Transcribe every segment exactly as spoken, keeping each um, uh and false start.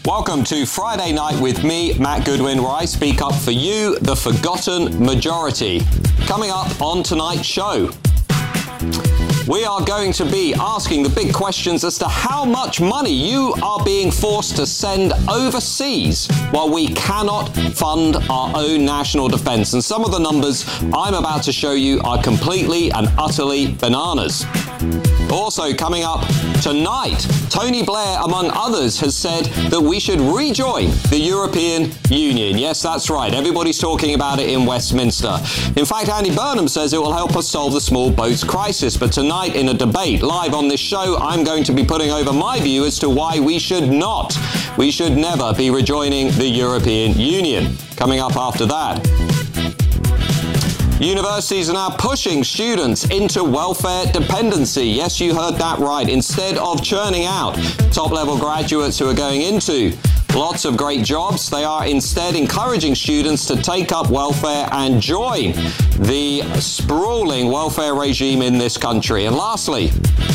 Welcome to Friday Night with me, Matt Goodwin, where I speak up for you, the forgotten majority. Coming up on tonight's show, we are going to be asking the big questions as to how much money you are being forced to send overseas while we cannot fund our own national defense. And some of the numbers I'm about to show you are completely and utterly bananas. Also coming up tonight, Tony Blair, among others, has said that we should rejoin the European Union. Yes, that's right. Everybody's talking about it in Westminster. In fact, Andy Burnham says it will help us solve the small boats crisis. But tonight, in a debate live on this show, I'm going to be putting over my view as to why we should not, we should never be rejoining the European Union. Coming up after that. Universities are now pushing students into welfare dependency. Yes, you heard that right. Instead of churning out top-level graduates who are going into lots of great jobs, they are instead encouraging students to take up welfare and join the sprawling welfare regime in this country. And lastly,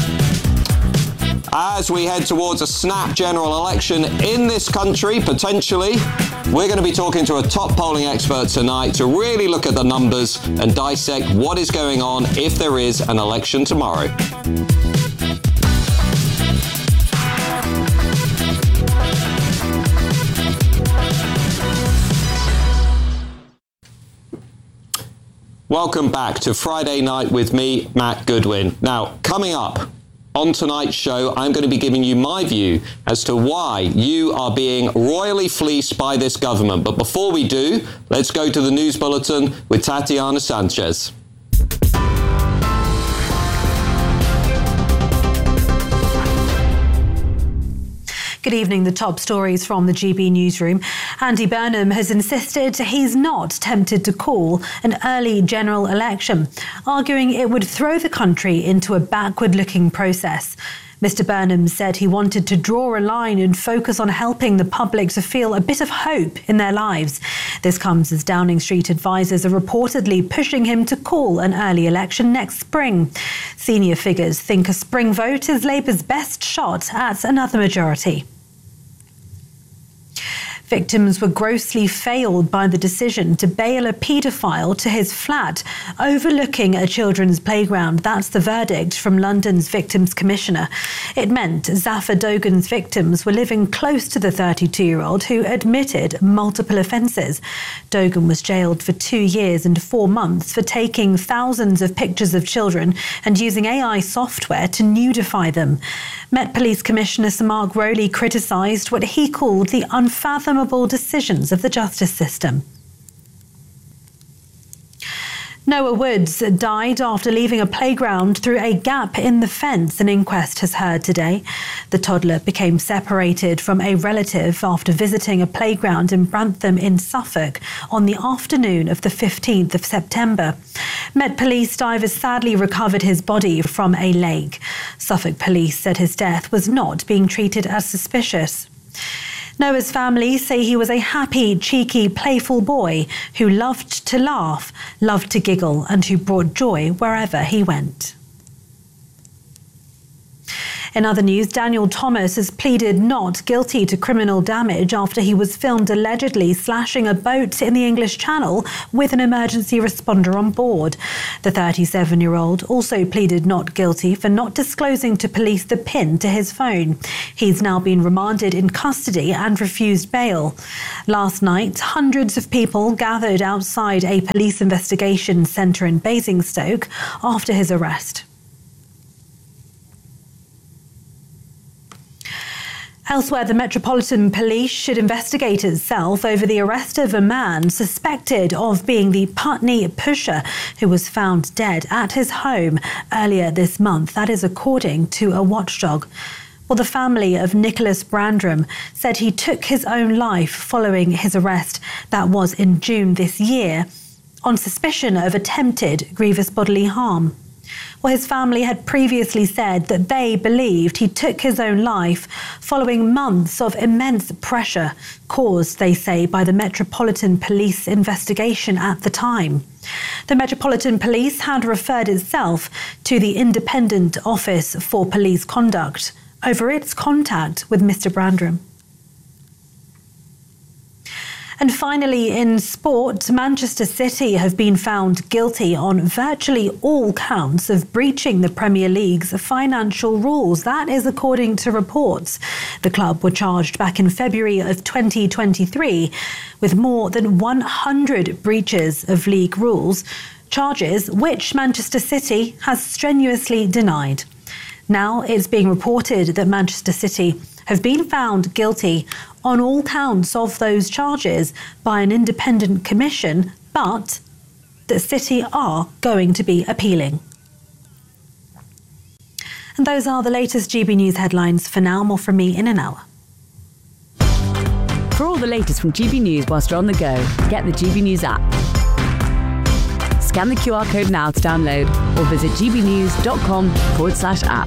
as we head towards a snap general election in this country, potentially, we're going to be talking to a top polling expert tonight to really look at the numbers and dissect what is going on if there is an election tomorrow. Welcome back to Friday Night with me, Matt Goodwin. Now, coming up on tonight's show, I'm going to be giving you my view as to why you are being royally fleeced by this government. But before we do, let's go to the news bulletin with Tatiana Sanchez. Good evening. The top stories from the G B newsroom. Andy Burnham has insisted he's not tempted to call an early general election, arguing it would throw the country into a backward-looking process. Mister Burnham said he wanted to draw a line and focus on helping the public to feel a bit of hope in their lives. This comes as Downing Street advisers are reportedly pushing him to call an early election next spring. Senior figures think a spring vote is Labour's best shot at another majority. Victims were grossly failed by the decision to bail a paedophile to his flat overlooking a children's playground. That's the verdict from London's Victims Commissioner. It meant Zafar Dogan's victims were living close to the thirty-two-year-old who admitted multiple offences. Dogan was jailed for two years and four months for taking thousands of pictures of children and using A I software to nudify them. Met Police Commissioner Sir Mark Rowley criticised what he called the unfathomable decisions of the justice system. Noah Woods died after leaving a playground through a gap in the fence, an inquest has heard today. The toddler became separated from a relative after visiting a playground in Brantham in Suffolk on the afternoon of the fifteenth of September. Met Police divers sadly recovered his body from a lake. Suffolk Police said his death was not being treated as suspicious. Noah's family say he was a happy, cheeky, playful boy who loved to laugh, loved to giggle, and who brought joy wherever he went. In other news, Daniel Thomas has pleaded not guilty to criminal damage after he was filmed allegedly slashing a boat in the English Channel with an emergency responder on board. The thirty-seven-year-old also pleaded not guilty for not disclosing to police the PIN to his phone. He's now been remanded in custody and refused bail. Last night, hundreds of people gathered outside a police investigation centre in Basingstoke after his arrest. Elsewhere, the Metropolitan Police should investigate itself over the arrest of a man suspected of being the Putney pusher who was found dead at his home earlier this month. That is according to a watchdog. Well, the family of Nicholas Brandram said he took his own life following his arrest. That was in June this year on suspicion of attempted grievous bodily harm. Well, his family had previously said that they believed he took his own life following months of immense pressure caused, they say, by the Metropolitan Police investigation at the time. The Metropolitan Police had referred itself to the Independent Office for Police Conduct over its contact with Mister Brandram. And finally, in sport, Manchester City have been found guilty on virtually all counts of breaching the Premier League's financial rules. That is according to reports. The club were charged back in February of twenty twenty-three with more than one hundred breaches of league rules, charges which Manchester City has strenuously denied. Now it's being reported that Manchester City have been found guilty on all counts of those charges by an independent commission, but that City are going to be appealing. And those are the latest G B News headlines. For now, more from me in an hour. For all the latest from G B News whilst you're on the go, get the G B News app. Scan the Q R code now to download or visit gbnews.com forward slash app.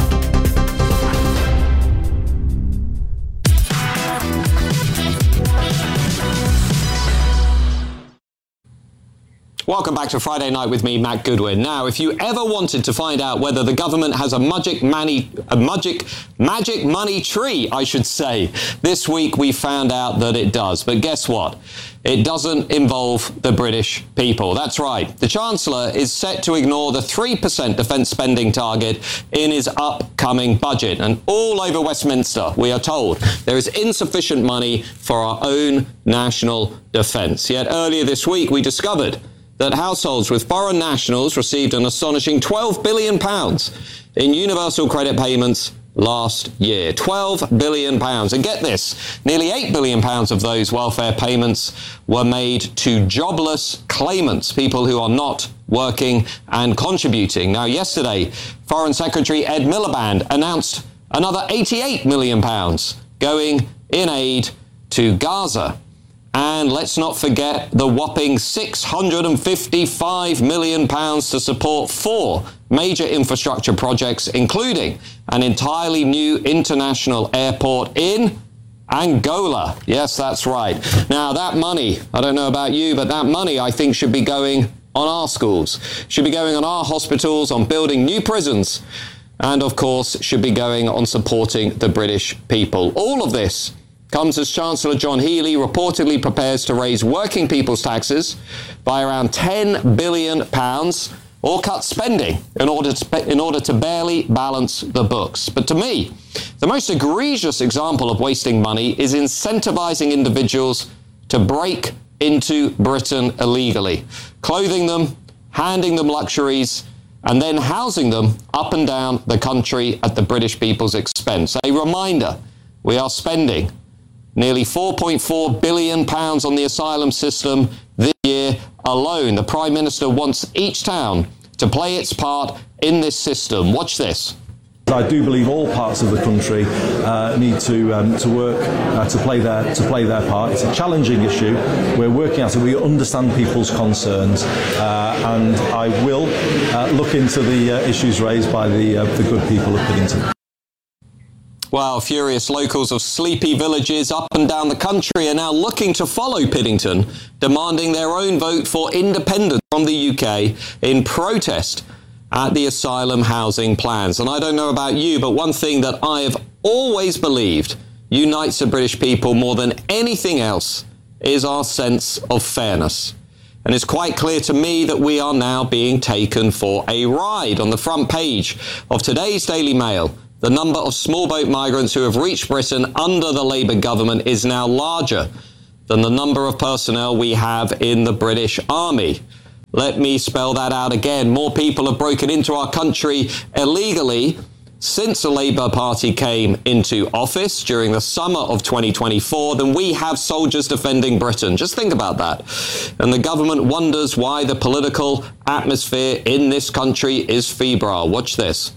Welcome back to Friday Night with me, Matt Goodwin. Now, if you ever wanted to find out whether the government has a magic money, a magic, magic money tree, I should say, this week we found out that it does. But guess what? It doesn't involve the British people. That's right. The Chancellor is set to ignore the three percent defence spending target in his upcoming budget. And all over Westminster, we are told there is insufficient money for our own national defence. Yet earlier this week, we discovered that households with foreign nationals received an astonishing twelve billion pounds in universal credit payments last year. twelve billion pounds. And get this, nearly eight billion pounds of those welfare payments were made to jobless claimants, people who are not working and contributing. Now, yesterday, Foreign Secretary Ed Miliband announced another eighty-eight million pounds going in aid to Gaza. And let's not forget the whopping six hundred fifty-five million pounds to support four major infrastructure projects, including an entirely new international airport in Angola. Yes, that's right. Now, that money, I don't know about you, but that money, I think, should be going on our schools, should be going on our hospitals, on building new prisons, and, of course, should be going on supporting the British people. All of this comes as Chancellor John Healey reportedly prepares to raise working people's taxes by around ten billion pounds or cut spending in order to, in order to barely balance the books. But to me, the most egregious example of wasting money is incentivising individuals to break into Britain illegally, clothing them, handing them luxuries, and then housing them up and down the country at the British people's expense. A reminder, we are spending nearly four point four billion pounds on the asylum system this year alone. The Prime Minister wants each town to play its part in this system. Watch this. I do believe all parts of the country uh, need to um, to work uh, to play their to play their part. It's a challenging issue. We're working at it. We understand people's concerns, uh, and I will uh, look into the uh, issues raised by the uh, the good people of Piddington. Well, furious locals of sleepy villages up and down the country are now looking to follow Piddington, demanding their own vote for independence from the U K in protest at the asylum housing plans. And I don't know about you, but one thing that I have always believed unites the British people more than anything else is our sense of fairness. And it's quite clear to me that we are now being taken for a ride. On the front page of today's Daily Mail, the number of small boat migrants who have reached Britain under the Labour government is now larger than the number of personnel we have in the British Army. Let me spell that out again. More people have broken into our country illegally since the Labour Party came into office during the summer of twenty twenty-four than we have soldiers defending Britain. Just think about that. And the government wonders why the political atmosphere in this country is febrile. Watch this.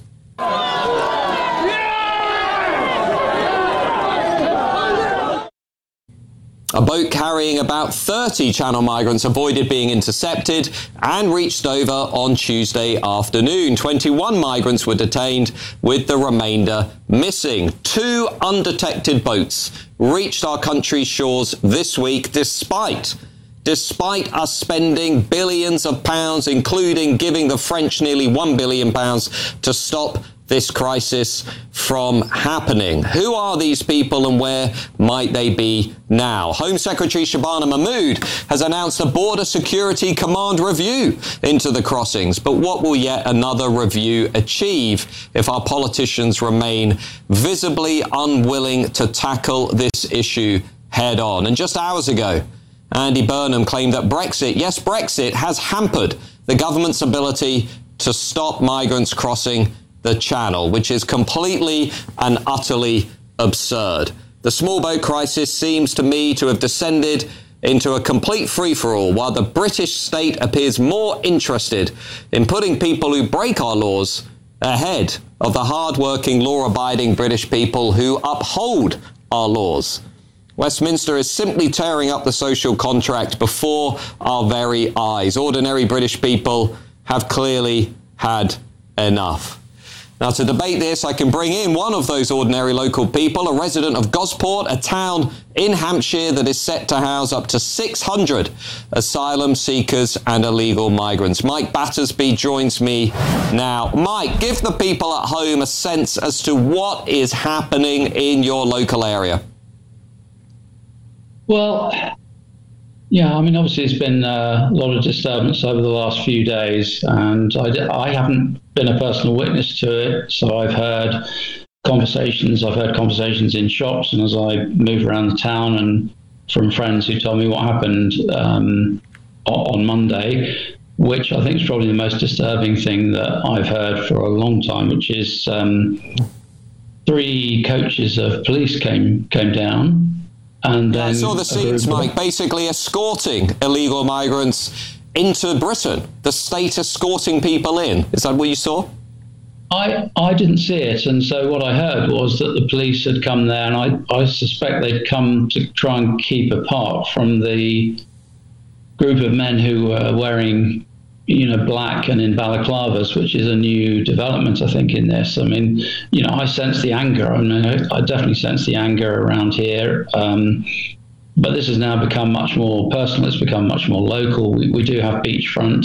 A boat carrying about thirty Channel migrants avoided being intercepted and reached Dover on Tuesday afternoon. twenty-one migrants were detained, with the remainder missing. Two undetected boats reached our country's shores this week, despite despite us spending billions of pounds, including giving the French nearly one billion pounds to stop this crisis from happening. Who are these people and where might they be now? Home Secretary Shabana Mahmood has announced a border security command review into the crossings. But what will yet another review achieve if our politicians remain visibly unwilling to tackle this issue head on? And just hours ago, Andy Burnham claimed that Brexit, yes, Brexit, has hampered the government's ability to stop migrants crossing the Channel, which is completely and utterly absurd. The small boat crisis seems to me to have descended into a complete free-for-all, while the British state appears more interested in putting people who break our laws ahead of the hard-working, law-abiding British people who uphold our laws. Westminster is simply tearing up the social contract before our very eyes. Ordinary British people have clearly had enough. Now, to debate this, I can bring in one of those ordinary local people, a resident of Gosport, a town in Hampshire that is set to house up to six hundred asylum seekers and illegal migrants. Mike Battersby joins me now. Mike, give the people at home a sense as to what is happening in your local area. Well, yeah, I mean, obviously it's been uh, a lot of disturbance over the last few days, and I, I haven't been a personal witness to it, so I've heard conversations, I've heard conversations in shops and as I move around the town, and from friends who told me what happened um, on Monday, which I think is probably the most disturbing thing that I've heard for a long time, which is um, three coaches of police came came down. And then I saw the scenes, Mike, basically escorting illegal migrants into Britain, the state escorting people in. Is that what you saw? I, I didn't see it. And so what I heard was that the police had come there, and I, I suspect they'd come to try and keep apart from the group of men who were wearing, you know, black and in balaclavas, which is a new development, I think, in this. I mean, you know, I sense the anger. I mean, I definitely sense the anger around here. Um, but this has now become much more personal. It's become much more local. We, we do have beachfront.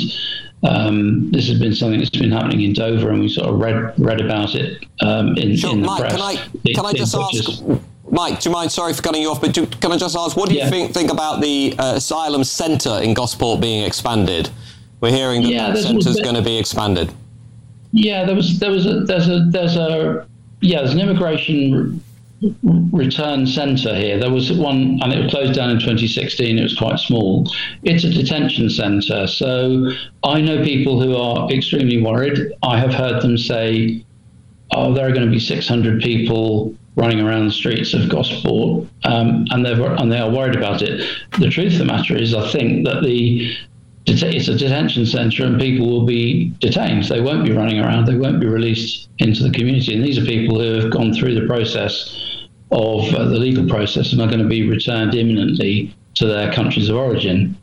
Um, this has been something that's been happening in Dover, and we sort of read read about it um, in, sure, in the Mike, press. Can I, can I just ask, Mike, do you mind, sorry for cutting you off, but do, can I just ask, what do you yeah. think, think about the uh, asylum centre in Gosport being expanded? We're hearing that yeah, the centre is going to be expanded. Yeah, there was there was a there's a there's a yeah there's an immigration re- return centre here. There was one, and it was closed down in twenty sixteen. It was quite small. It's a detention centre, so I know people who are extremely worried. I have heard them say, "Oh, there are going to be six hundred people running around the streets of Gosport," um, and they're and they are worried about it. The truth of the matter is, I think that the it's a detention centre and people will be detained. They won't be running around. They won't be released into the community. And these are people who have gone through the process of uh, the legal process and are going to be returned imminently to their countries of origin.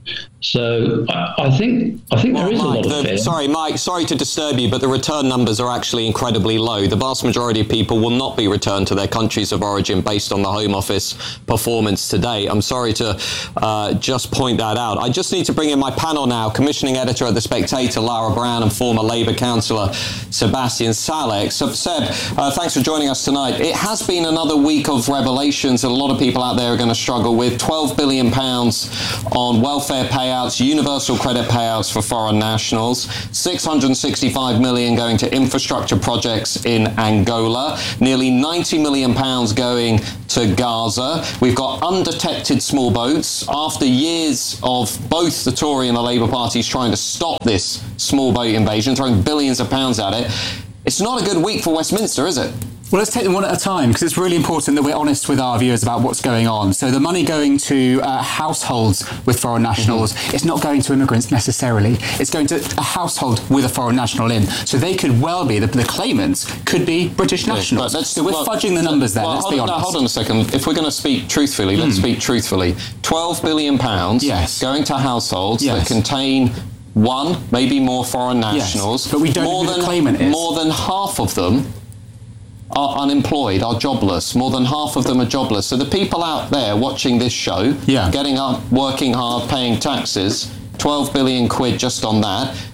So I, I think I think well, there is Mike, a lot of the, fear. Sorry, Mike, sorry to disturb you, but the return numbers are actually incredibly low. The vast majority of people will not be returned to their countries of origin based on the Home Office performance today. I'm sorry to uh, just point that out. I just need to bring in my panel now. Commissioning editor at The Spectator, Lara Brown, and former Labour councillor, Sebastian Salek. So, Seb, uh, thanks for joining us tonight. It has been another week of revelations that a lot of people out there are going to struggle with. twelve billion pounds on welfare payouts, universal credit payouts for foreign nationals, six hundred sixty-five million going to infrastructure projects in Angola, nearly ninety million pounds going to Gaza. We've got undetected small boats. After years of both the Tory and the Labour parties trying to stop this small boat invasion, throwing billions of pounds at it, it's not a good week for Westminster, is it? Well, let's take them one at a time, because it's really important that we're honest with our viewers about what's going on. So the money going to uh, households with foreign nationals, mm-hmm. it's not going to immigrants necessarily. It's going to a household with a foreign national in. So they could well be, the, the claimants could be British nationals. Yeah, so we're well, fudging the numbers there, well, let's hold, be honest. No, hold on a second. If we're going to speak truthfully, let's mm. speak truthfully. twelve billion pounds yes. going to households yes. that contain one, maybe more foreign nationals. Yes, but we don't more know who than, the claimant is. More than half of them are unemployed, are jobless. More than half of them are jobless. So the people out there watching this show, yeah. getting up, working hard, paying taxes, twelve billion quid just on that,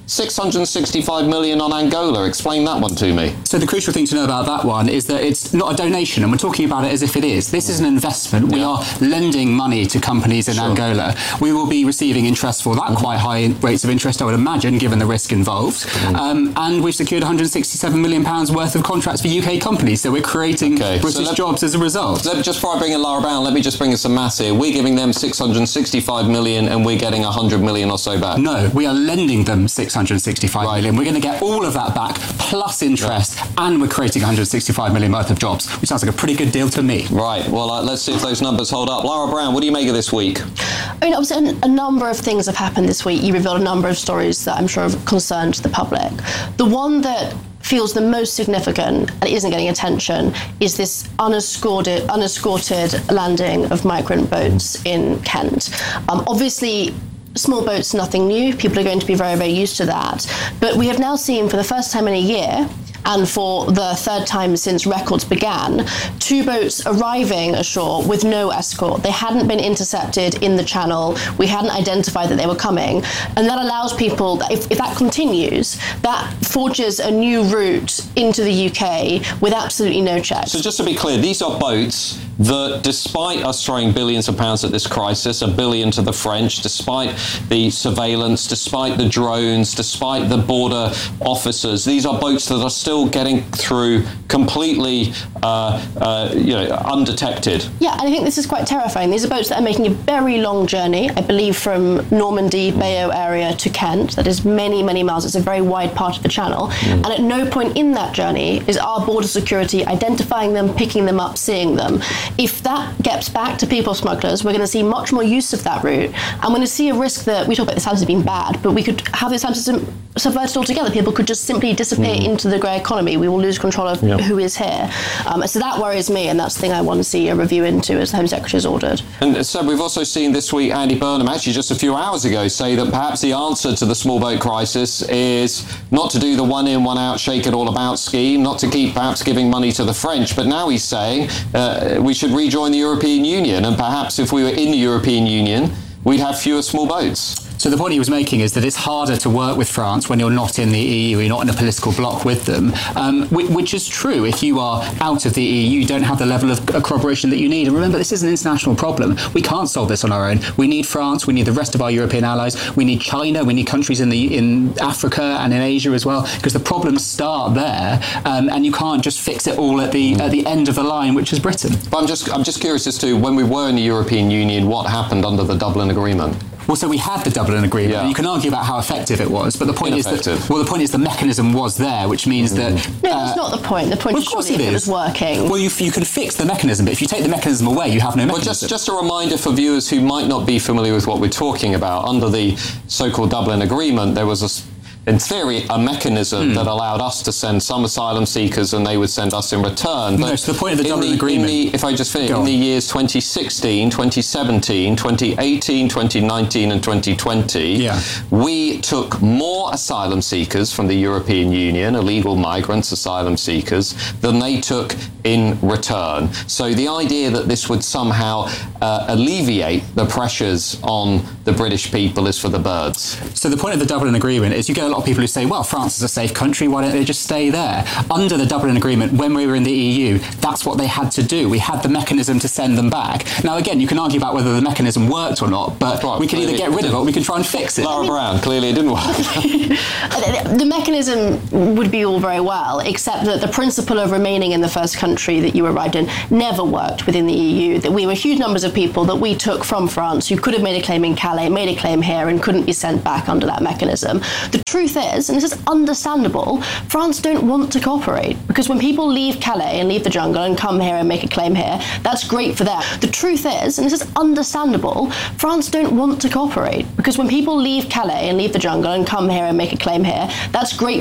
six hundred sixty-five million on Angola. Explain that one to me. So the crucial thing to know about that one is that it's not a donation, and we're talking about it as if it is. This is an investment. We Yeah. are lending money to companies in Sure. Angola. We will be receiving interest for that, quite high rates of interest, I would imagine, given the risk involved. Um, and we've secured one hundred sixty-seven million pounds worth of contracts for U K companies, so we're creating Okay, so British let- jobs as a result. Let, just before I bring in Lara Brown, let me just bring in some maths here. We're giving them six hundred sixty-five million and we're getting one hundred million or so back. No, we are lending them six hundred sixty-five Right. million. We're going to get all of that back, plus interest, and we're creating one hundred sixty-five million worth of jobs, which sounds like a pretty good deal to me. Right, well, uh, let's see if those numbers hold up. Lara Brown, what do you make of this week? I mean, obviously, a, a number of things have happened this week. You revealed a number of stories that I'm sure have concerned the public. The one that feels the most significant and isn't getting attention is this unescorted, unescorted landing of migrant boats in Kent. Um, obviously, small boats, nothing new. People are going to be very, very used to that. But we have now seen for the first time in a year, and for the third time since records began, two boats arriving ashore with no escort. They hadn't been intercepted in the channel. We hadn't identified that they were coming. And that allows people, if, if that continues, that forges a new route into the U K with absolutely no checks. So just to be clear, these are boats that, despite us throwing billions of pounds at this crisis, a billion to the French, despite the surveillance, despite the drones, despite the border officers, these are boats that are still getting through completely, uh, uh, you know, undetected. Yeah, and I think this is quite terrifying. These are boats that are making a very long journey, I believe from Normandy, Bayeux area to Kent. That is many, many miles. It's a very wide part of the channel. Mm. And at no point in that journey is our border security identifying them, picking them up, seeing them. If that gets back to people smugglers, we're going to see much more use of that route. And we're going to see a risk that, we talk about this house as being bad, but we could have this house system subverted altogether. People could just simply disappear mm. into the grey economy. We will lose control of yep. who is here. Um, so that worries me, and that's the thing I want to see a review into, as the Home Secretary has ordered. And so we've also seen this week Andy Burnham, actually just a few hours ago, say that perhaps the answer to the small boat crisis is not to do the one in, one out, shake it all about scheme, not to keep perhaps giving money to the French, but now he's saying uh, we should rejoin the European Union, and perhaps if we were in the European Union, we'd have fewer small boats. So the point he was making is that it's harder to work with France when you're not in the E U, you're not in a political bloc with them, um, which is true. If you are out of the E U, you don't have the level of corroboration that you need. And remember, this is an international problem. We can't solve this on our own. We need France, we need the rest of our European allies, we need China, we need countries in the in Africa and in Asia as well, because the problems start there, um, and you can't just fix it all at the at the end of the line, which is Britain. But I'm just I'm just curious as to, when we were in the European Union, what happened under the Dublin Agreement? Well, so we had the Dublin Agreement. Yeah. You can argue about how effective it was, but the point is that well, the point is the mechanism was there, which means mm. that no, uh, that's not the point. The point well, is of course surely it if is. it was working. Well, you you can fix the mechanism, but if you take the mechanism away, you have no mechanism. Well, just just a reminder for viewers who might not be familiar with what we're talking about. Under the so-called Dublin Agreement, there was a in theory, a mechanism mm. that allowed us to send some asylum seekers and they would send us in return. But no, so the point of the Dublin the, Agreement... The, if I just finish, in the years twenty sixteen, twenty seventeen, twenty eighteen, twenty nineteen and twenty twenty, yeah. we took more asylum seekers from the European Union, illegal migrants, asylum seekers, than they took in return. So the idea that this would somehow uh, alleviate the pressures on the British people is for the birds. So the point of the Dublin Agreement is you get a lot of people who say, well, France is a safe country, why don't they just stay there? Under the Dublin Agreement, when we were in the E U, that's what they had to do. We had the mechanism to send them back. Now, again, you can argue about whether the mechanism worked or not, but well, we can either get rid of it or we can try and fix it. Lara Brown, clearly it didn't work. The mechanism would be all very well, except that the principle of remaining in the first country that you arrived in never worked within the E U. That we were huge numbers of people that we took from France who could have made a claim in Calais, made a claim here, and couldn't be sent back under that mechanism. The truth is, and this is understandable, France don't want to cooperate, because when people leave Calais and leave the jungle and come here and make a claim here, that's great for them. The truth is, and this is understandable, France don't want to cooperate, because when people leave Calais and leave the jungle and come here and make a claim here, that's great